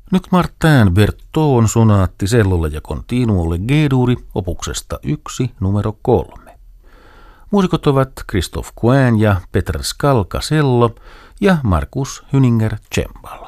Nyt Martin Berton sonaatti cellolle ja continuolle G-duuri opuksesta 1 numero 3. Muusikot ovat Christophe Coin ja Peter Skalka cello ja Markus Hyninger cembalo.